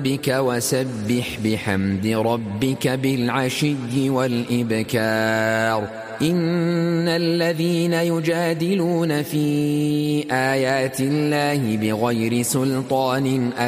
ربك وسبح بحمد ربك بالعشي والإبكار إن الذين يجادلون في آيات الله بغير سلطان